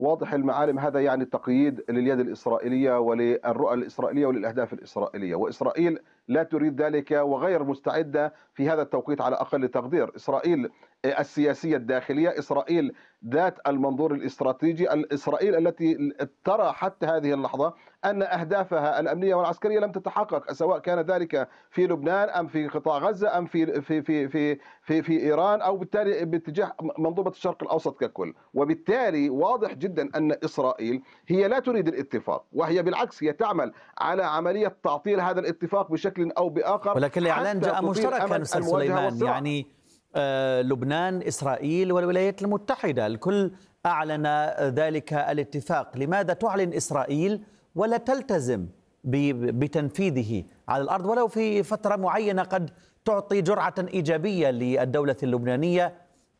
واضح المعالم، هذا يعني تقييد لليد الإسرائيلية وللرؤى الإسرائيلية وللأهداف الإسرائيلية، وإسرائيل لا تريد ذلك وغير مستعدة في هذا التوقيت على أقل تقدير. إسرائيل السياسية الداخلية، إسرائيل ذات المنظور الاستراتيجي، إسرائيل التي ترى حتى هذه اللحظة أن أهدافها الأمنية والعسكرية لم تتحقق، سواء كان ذلك في لبنان أم في قطاع غزة أم في إيران، أو بالتالي باتجاه منظومة الشرق الأوسط ككل. وبالتالي واضح جدا أن إسرائيل هي لا تريد الاتفاق، وهي بالعكس هي تعمل على عملية تعطيل هذا الاتفاق بشكل أو بآخر. ولكن الإعلان جاء مشتركا أستاذ سليمان، يعني لبنان، إسرائيل والولايات المتحدة الكل أعلن ذلك الاتفاق. لماذا تعلن إسرائيل ولا تلتزم بتنفيذه على الأرض، ولو في فترة معينة قد تعطي جرعة إيجابية للدولة اللبنانية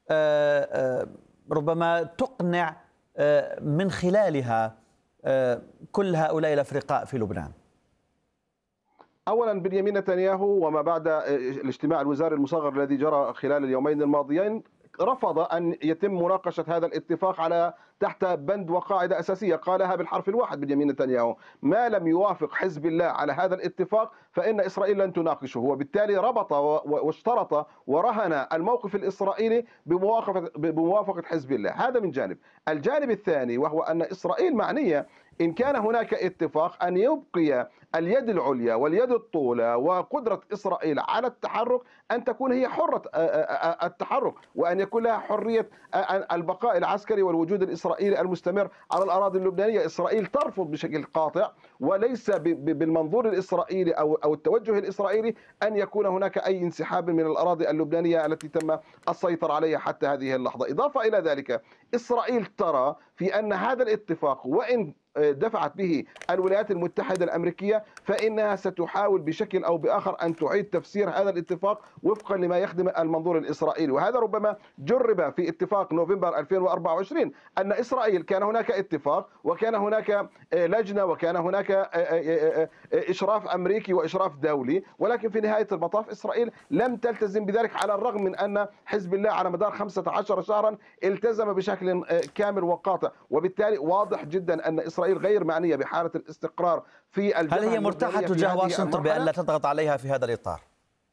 ربما تقنع من خلالها كل هؤلاء الأفرقاء في لبنان؟ أولا بنيامين نتنياهو وما بعد الاجتماع الوزاري المصغر الذي جرى خلال اليومين الماضيين رفض أن يتم مناقشة هذا الاتفاق على تحت بند وقاعدة أساسية قالها بالحرف الواحد بنيامين نتنياهو: ما لم يوافق حزب الله على هذا الاتفاق فإن إسرائيل لن تناقشه. وبالتالي ربط واشترط ورهن الموقف الإسرائيلي بموافقة حزب الله. هذا من جانب. الجانب الثاني وهو أن إسرائيل معنية إن كان هناك اتفاق أن يبقي اليد العليا واليد الطولى وقدرة إسرائيل على التحرك أن تكون هي حرة التحرك، وأن يكون لها حرية البقاء العسكري والوجود الإسرائيلي المستمر على الأراضي اللبنانية. إسرائيل ترفض بشكل قاطع، وليس بالمنظور الإسرائيلي أو التوجه الإسرائيلي أن يكون هناك أي انسحاب من الأراضي اللبنانية التي تم السيطرة عليها حتى هذه اللحظة. إضافة إلى ذلك، إسرائيل ترى في أن هذا الاتفاق وإن دفعت به الولايات المتحدة الأمريكية فإنها ستحاول بشكل أو بآخر أن تعيد تفسير هذا الاتفاق وفقا لما يخدم المنظور الإسرائيلي. وهذا ربما جرب في اتفاق نوفمبر 2024 أن إسرائيل كان هناك اتفاق وكان هناك لجنة وكان هناك إشراف أمريكي وإشراف دولي، ولكن في نهاية المطاف إسرائيل لم تلتزم بذلك، على الرغم من أن حزب الله على مدار 15 شهرا التزم بشكل كامل وقاطع. وبالتالي واضح جدا أن إسرائيل غير معنية بحالة الاستقرار في الجبهة. هل هي مرتاحة تجاه واشنطن بأن لا تضغط عليها في هذا الإطار؟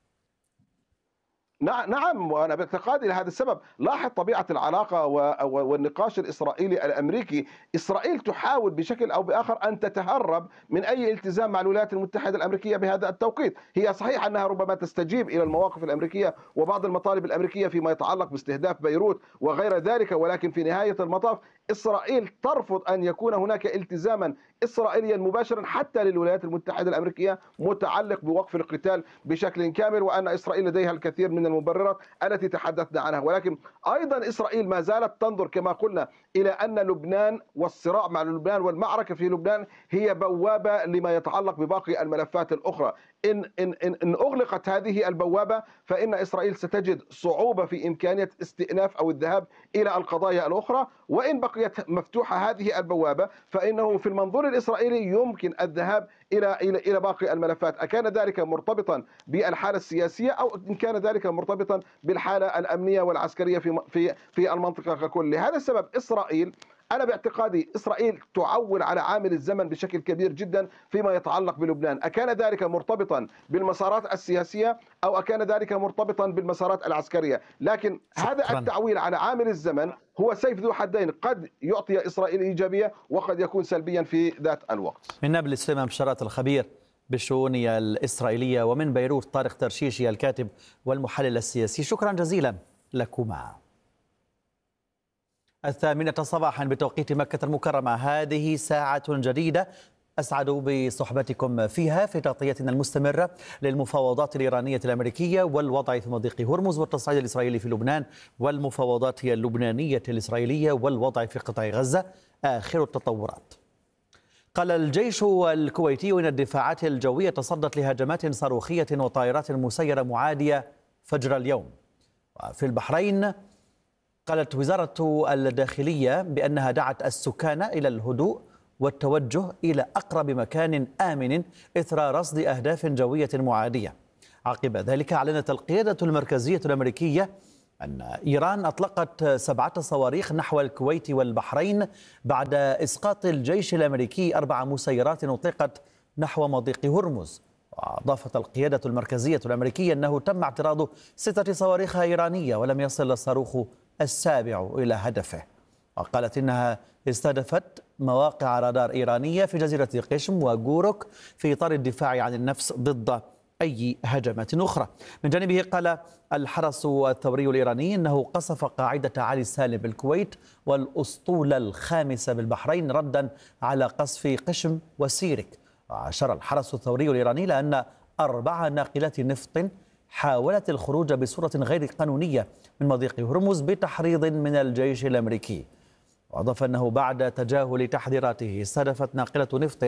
نعم، وأنا باعتقادي لهذا السبب. لاحظ طبيعة العلاقة والنقاش الإسرائيلي الأمريكي. إسرائيل تحاول بشكل أو بآخر أن تتهرب من أي التزام مع الولايات المتحدة الأمريكية بهذا التوقيت. هي صحيح أنها ربما تستجيب إلى المواقف الأمريكية وبعض المطالب الأمريكية فيما يتعلق باستهداف بيروت وغير ذلك، ولكن في نهاية المطاف إسرائيل ترفض أن يكون هناك التزاما إسرائيليا مباشرا حتى للولايات المتحدة الأمريكية متعلق بوقف القتال بشكل كامل، وأن إسرائيل لديها الكثير من المبررات التي تحدثنا عنها. ولكن أيضا إسرائيل ما زالت تنظر كما قلنا إلى أن لبنان والصراع مع لبنان والمعركة في لبنان هي بوابة لما يتعلق بباقي الملفات الأخرى. إن أغلقت هذه البوابة فإن إسرائيل ستجد صعوبة في إمكانية استئناف أو الذهاب إلى القضايا الأخرى، وإن بقيت مفتوحة هذه البوابة فإنه في المنظور الإسرائيلي يمكن الذهاب إلى باقي الملفات، أكان ذلك مرتبطا بالحالة السياسية أو إن كان ذلك مرتبطا بالحالة الأمنية والعسكرية في المنطقة ككل. لهذا السبب إسرائيل، أنا باعتقادي إسرائيل تعول على عامل الزمن بشكل كبير جدا فيما يتعلق بلبنان، أكان ذلك مرتبطا بالمسارات السياسية أو أكان ذلك مرتبطا بالمسارات العسكرية. لكن هذا التعويل على عامل الزمن هو سيف ذو حدين، قد يعطي إسرائيل إيجابية وقد يكون سلبيا في ذات الوقت. من نابلس سليمان بشارات الخبير بالشؤون الإسرائيلية، ومن بيروت طارق ترشيشي الكاتب والمحلل السياسي. شكرا جزيلا لكما. 8:00 صباحا بتوقيت مكة المكرمة. هذه ساعة جديدة أسعد بصحبتكم فيها في تغطيتنا المستمرة للمفاوضات الإيرانية الأمريكية والوضع في مضيق هرمز والتصعيد الإسرائيلي في لبنان والمفاوضات اللبنانية الإسرائيلية والوضع في قطاع غزة آخر التطورات. قال الجيش الكويتي إن الدفاعات الجوية تصدت لهجمات صاروخية وطائرات مسيرة معادية فجر اليوم. وفي البحرين قالت وزارة الداخلية بأنها دعت السكان إلى الهدوء والتوجه إلى أقرب مكان آمن إثر رصد أهداف جوية معادية. عقب ذلك أعلنت القيادة المركزية الأمريكية أن إيران أطلقت 7 صواريخ نحو الكويت والبحرين بعد إسقاط الجيش الأمريكي 4 مسيرات أطلقت نحو مضيق هرمز. وأضافت القيادة المركزية الأمريكية أنه تم اعتراض 6 صواريخ إيرانية ولم يصل الصاروخ السابع إلى هدفه. وقالت إنها استهدفت مواقع رادار إيرانية في جزيرة قشم وغوروك في إطار الدفاع عن النفس ضد أي هجمات أخرى. من جانبه قال الحرس الثوري الإيراني أنه قصف قاعدة علي سالم بالكويت والأسطول الخامسة بالبحرين ردا على قصف قشم وسيرك. وأشار الحرس الثوري الإيراني لأن 4 ناقلات نفط حاولت الخروج بصورة غير قانونية من مضيق هرمز بتحريض من الجيش الأمريكي. وأضاف أنه بعد تجاهل تحذيراته استهدفت ناقلة نفط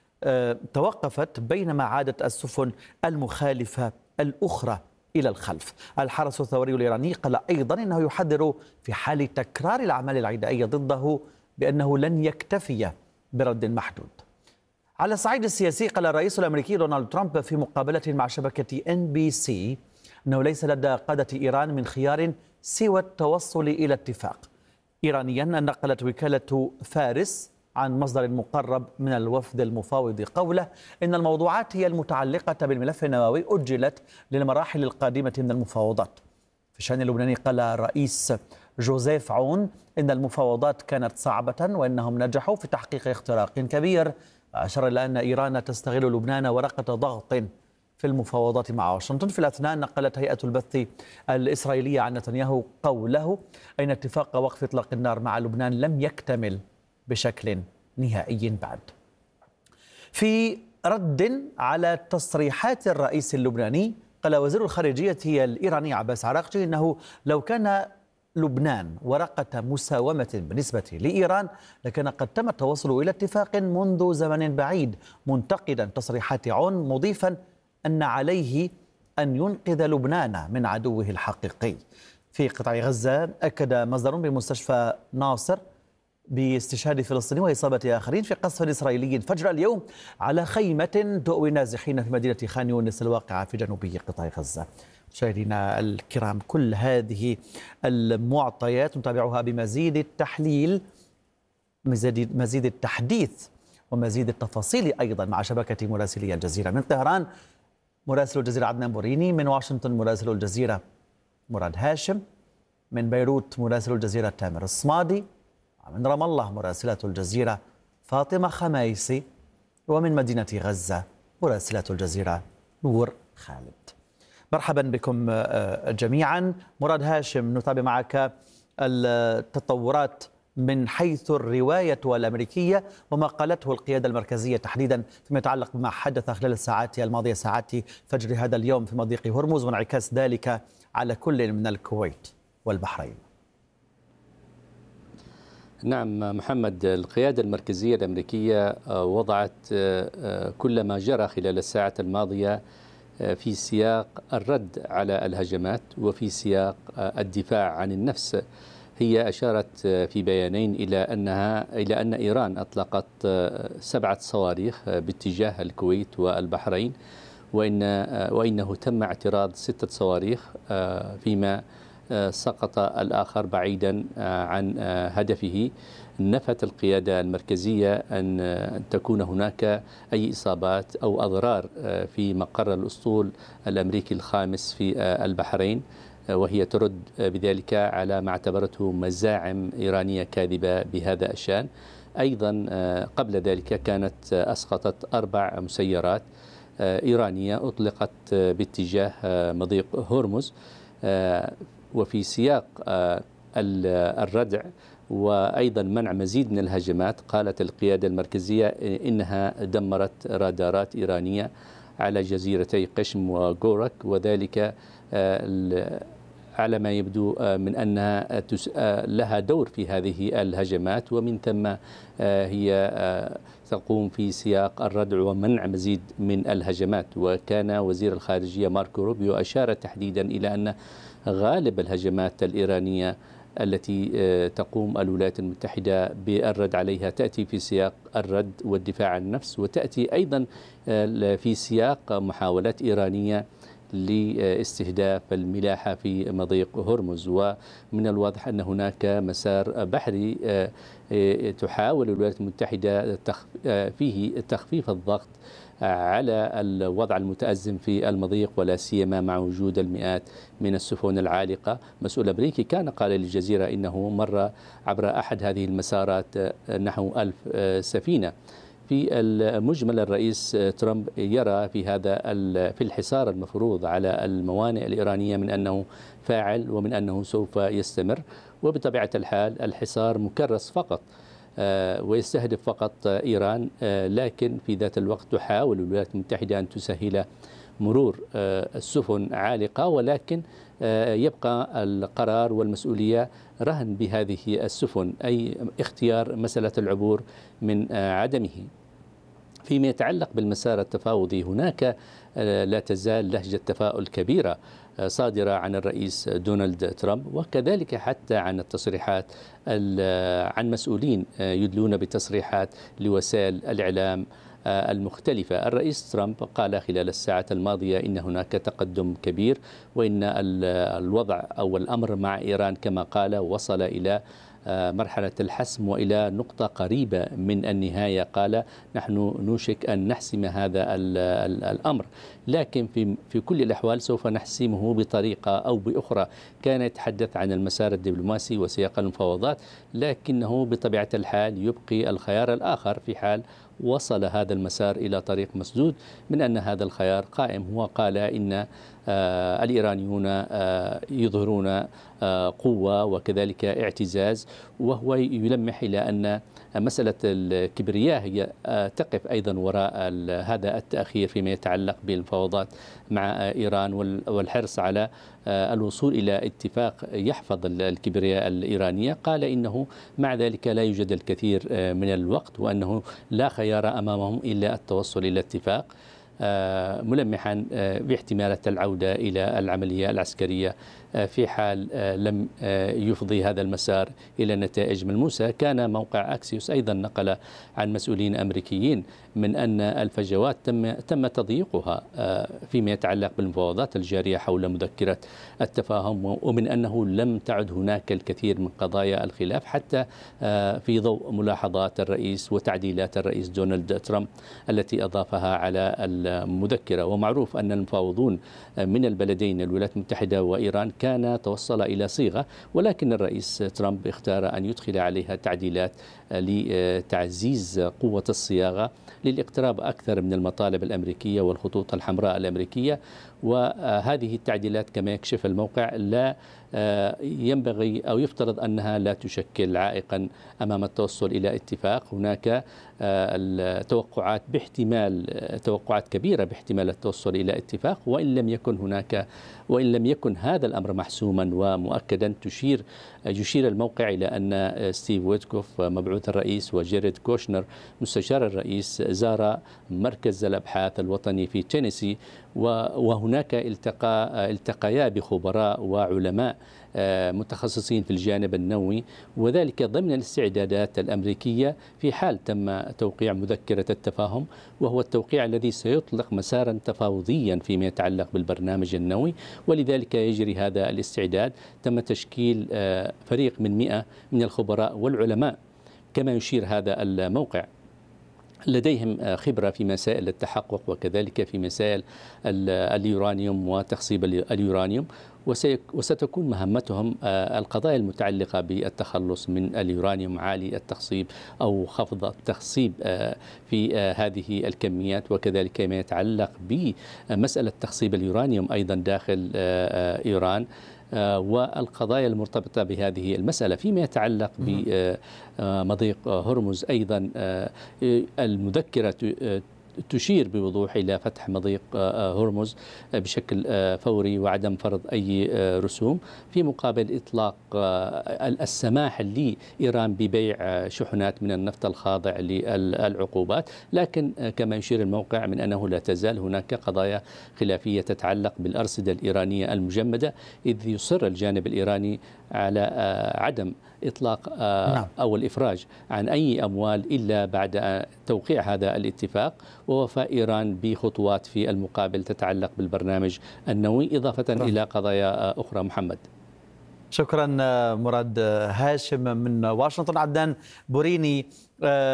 توقفت بينما عادت السفن المخالفة الأخرى إلى الخلف. الحرس الثوري الإيراني قال أيضا أنه يحذر في حال تكرار الأعمال العدائية ضده بأنه لن يكتفي برد محدود. على الصعيد السياسي قال الرئيس الأمريكي دونالد ترامب في مقابلة مع شبكة NBC أنه ليس لدى قادة إيران من خيار سوى التوصل إلى اتفاق. إيرانيا نقلت وكالة فارس عن مصدر مقرب من الوفد المفاوض قوله إن الموضوعات هي المتعلقة بالملف النووي أجلت للمراحل القادمة من المفاوضات. في الشأن اللبناني قال الرئيس جوزيف عون إن المفاوضات كانت صعبة وإنهم نجحوا في تحقيق اختراق كبير. أشار إلى أن إيران تستغل لبنان ورقة ضغط في المفاوضات مع واشنطن. في الأثناء نقلت هيئة البث الإسرائيلية عن نتنياهو قوله أن اتفاق وقف إطلاق النار مع لبنان لم يكتمل بشكل نهائي بعد. في رد على تصريحات الرئيس اللبناني قال وزير الخارجية الإيراني عباس عراقجي أنه لو كان لبنان ورقة مساومة بالنسبة لإيران لكان قد تم التوصل إلى اتفاق منذ زمن بعيد، منتقدا تصريحات عون مضيفا أن عليه أن ينقذ لبنان من عدوه الحقيقي. في قطاع غزة أكد مصدر بمستشفى ناصر باستشهاد فلسطيني وإصابة آخرين في قصف إسرائيلي فجر اليوم على خيمة تؤوي نازحين في مدينة خان يونس الواقعة في جنوبي قطاع غزة. مشاهدينا الكرام، كل هذه المعطيات نتابعها بمزيد التحليل، مزيد التحديث ومزيد التفاصيل أيضا مع شبكة مراسلي الجزيرة. من طهران مراسل الجزيرة عدنان بوريني، من واشنطن مراسل الجزيرة مراد هاشم، من بيروت مراسل الجزيرة تامر الصمادي، من رام الله مراسلة الجزيرة فاطمة خمايسي، ومن مدينة غزة مراسلة الجزيرة نور خالد. مرحبا بكم جميعا. مراد هاشم، نتابع معك التطورات من حيث الرواية الأمريكية وما قالته القيادة المركزية تحديدا فيما يتعلق بما حدث خلال الساعات الماضية، ساعات فجر هذا اليوم في مضيق هرمز، وانعكاس ذلك على كل من الكويت والبحرين. نعم محمد، القيادة المركزية الأمريكية وضعت كل ما جرى خلال الساعة الماضية في سياق الرد على الهجمات وفي سياق الدفاع عن النفس. هي أشارت في بيانين إلى أن إيران أطلقت 7 صواريخ باتجاه الكويت والبحرين، وإنه تم اعتراض 6 صواريخ فيما سقط الآخر بعيدا عن هدفه. نفت القيادة المركزية أن تكون هناك أي إصابات أو أضرار في مقر الأسطول الأمريكي الخامس في البحرين، وهي ترد بذلك على ما اعتبرته مزاعم إيرانية كاذبة بهذا الشأن. أيضا قبل ذلك كانت أسقطت 4 مسيرات إيرانية أطلقت باتجاه مضيق هرمز. وفي سياق الردع وأيضا منع مزيد من الهجمات، قالت القيادة المركزية إنها دمرت رادارات إيرانية على جزيرتي قشم وغورك، وذلك على ما يبدو من أنها لها دور في هذه الهجمات، ومن ثم هي تقوم في سياق الردع ومنع مزيد من الهجمات. وكان وزير الخارجية ماركو روبيو أشار تحديدا إلى أن غالب الهجمات الإيرانية التي تقوم الولايات المتحدة بالرد عليها تأتي في سياق الرد والدفاع عن النفس، وتأتي أيضا في سياق محاولات إيرانية لاستهداف الملاحة في مضيق هرمز. ومن الواضح أن هناك مسار بحري تحاول الولايات المتحدة فيه تخفيف الضغط على الوضع المتأزم في المضيق، ولا سيما مع وجود المئات من السفن العالقة. مسؤول أمريكي كان قال للجزيرة إنه مر عبر أحد هذه المسارات نحو 1000 سفينة. في المجمل الرئيس ترامب يرى في الحصار المفروض على الموانئ الإيرانية من أنه فاعل ومن أنه سوف يستمر، وبطبيعة الحال الحصار مكرس فقط ويستهدف فقط إيران، لكن في ذات الوقت تحاول الولايات المتحدة أن تسهل مرور السفن عالقة، ولكن يبقى القرار والمسؤولية رهن بهذه السفن، أي اختيار مسألة العبور من عدمه. فيما يتعلق بالمسار التفاوضي هناك لا تزال لهجة تفاؤل كبيرة صادرة عن الرئيس دونالد ترامب، وكذلك حتى عن التصريحات عن مسؤولين يدلون بتصريحات لوسائل الإعلام المختلفة. الرئيس ترامب قال خلال الساعة الماضية إن هناك تقدم كبير، وإن الوضع أو الأمر مع إيران كما قال وصل إلى مرحلة الحسم وإلى نقطة قريبة من النهاية. قال نحن نوشك أن نحسم هذا الأمر، لكن في كل الأحوال سوف نحسمه بطريقة أو بأخرى. كان يتحدث عن المسار الدبلوماسي وسياق المفاوضات، لكنه بطبيعة الحال يبقي الخيار الآخر في حال وصل هذا المسار إلى طريق مسدود من أن هذا الخيار قائم. هو قال إن الإيرانيون يظهرون قوة وكذلك اعتزاز، وهو يلمح إلى أن مسألة الكبرياء هي تقف أيضا وراء هذا التأخير فيما يتعلق بالمفاوضات مع إيران والحرص على الوصول إلى اتفاق يحفظ الكبرياء الإيرانية. قال إنه مع ذلك لا يوجد الكثير من الوقت، وأنه لا خيار أمامهم إلا التوصل إلى اتفاق، ملمحا باحتمالة العودة إلى العملية العسكرية في حال لم يفضي هذا المسار إلى نتائج ملموسة. كان موقع أكسيوس أيضا نقل عن مسؤولين أمريكيين من أن الفجوات تم تضييقها فيما يتعلق بالمفاوضات الجارية حول مذكرة التفاهم، ومن أنه لم تعد هناك الكثير من قضايا الخلاف حتى في ضوء ملاحظات الرئيس وتعديلات الرئيس دونالد ترامب التي أضافها على المذكرة. ومعروف أن المفاوضون من البلدين الولايات المتحدة وإيران كان توصل إلى صيغة، ولكن الرئيس ترامب اختار أن يدخل عليها تعديلات لتعزيز قوة الصياغة للاقتراب أكثر من المطالب الأمريكية والخطوط الحمراء الأمريكية. وهذه التعديلات كما يكشف الموقع لا ينبغي أو يفترض أنها لا تشكل عائقا أمام التوصل إلى اتفاق. هناك توقعات كبيرة باحتمال التوصل إلى اتفاق، وإن لم يكن هذا الأمر محسوما ومؤكدا. يشير الموقع إلى أن ستيف ويتكوف مبعوث الرئيس وجيريد كوشنر مستشار الرئيس زار مركز الأبحاث الوطني في تينيسي، وهناك التقيا بخبراء وعلماء متخصصين في الجانب النووي، وذلك ضمن الاستعدادات الأمريكية في حال تم توقيع مذكرة التفاهم، وهو التوقيع الذي سيطلق مسارا تفاوضيا فيما يتعلق بالبرنامج النووي. ولذلك يجري هذا الاستعداد. تم تشكيل فريق من 100 من الخبراء والعلماء كما يشير هذا الموقع، لديهم خبرة في مسائل التحقق وكذلك في مسائل اليورانيوم وتخصيب اليورانيوم، وستكون مهمتهم القضايا المتعلقة بالتخلص من اليورانيوم عالي التخصيب أو خفض التخصيب في هذه الكميات، وكذلك ما يتعلق بمسألة تخصيب اليورانيوم أيضا داخل إيران والقضايا المرتبطة بهذه المسألة. فيما يتعلق بمضيق هرمز أيضا المذكرة تشير بوضوح إلى فتح مضيق هرمز بشكل فوري وعدم فرض أي رسوم، في مقابل إطلاق السماح لإيران ببيع شحنات من النفط الخاضع للعقوبات. لكن كما يشير الموقع من أنه لا تزال هناك قضايا خلافية تتعلق بالأرصدة الإيرانية المجمدة، إذ يصر الجانب الإيراني على عدم إطلاق أو الإفراج عن أي أموال إلا بعد توقيع هذا الاتفاق ووفاء إيران بخطوات في المقابل تتعلق بالبرنامج النووي إضافة إلى قضايا أخرى. محمد، شكرا مراد هاشم من واشنطن. عدنان بوريني